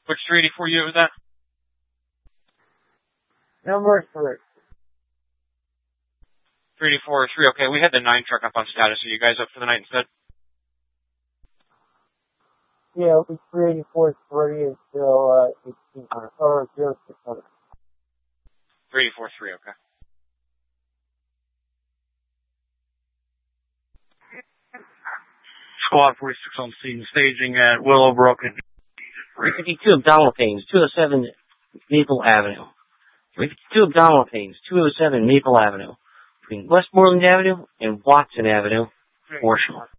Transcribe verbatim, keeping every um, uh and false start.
Which three eighty-four unit was that? Number three. three eighty-four or three, okay. We had the nine truck up on status. Are you guys up for the night instead? Yeah, it'll be three eighty-four three until uh, eighteen hundred, or zero six hundred. three eighty-four three, okay. Squad forty-six on scene, staging at Willowbrook and three fifty-two abdominal pains, two oh seven Maple Avenue. three fifty-two abdominal pains, two oh seven Maple Avenue. Between Westmoreland Avenue and Watson Avenue, Forshore.